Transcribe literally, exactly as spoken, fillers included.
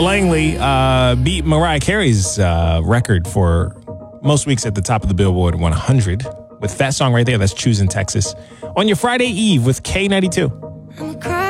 Langley uh, beat Mariah Carey's uh, record for most weeks at the top of the Billboard one hundred with that song right there. That's Choosing Texas on your Friday Eve with K ninety-two.